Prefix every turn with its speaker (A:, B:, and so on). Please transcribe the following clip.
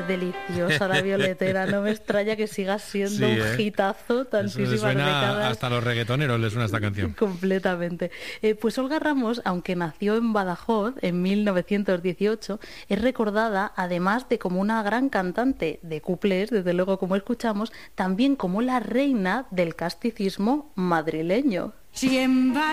A: deliciosa la violetera, no me extraña que siga siendo un hitazo tantísimas décadas.
B: Hasta a los reggaetoneros les suena esta canción.
A: Completamente. Pues Olga Ramos, aunque nació en Badajoz en 1918, es recordada, además de como una gran cantante de cuplés, desde luego como escuchamos, también como la reina del casticismo madrileño.